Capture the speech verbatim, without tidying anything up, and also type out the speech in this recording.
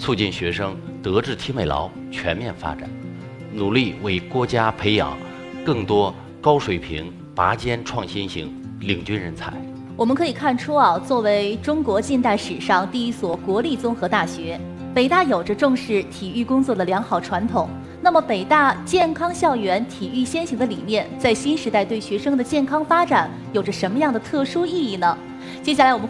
促进学生德智体美劳全面发展，努力为国家培养更多高水平、拔尖创新型领军人才。 我们可以看出啊，作为中国近代史上第一所国立综合大学，北大有着重视体育工作的良好传统。那么，北大健康校园、体育先行的理念，在新时代对学生的健康发展有着什么样的特殊意义呢？接下来我们。